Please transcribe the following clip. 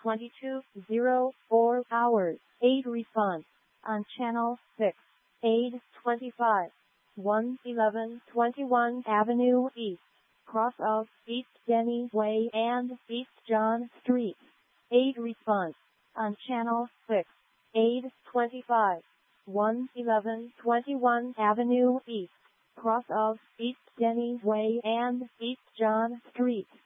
22:04 hours. 8 response on channel 6. 8:25. 11121 Avenue East, cross of East Denny Way and East John Street. 8 response on channel 6. 8:25. 11121 Avenue East, cross of East Denny Way and East John Street.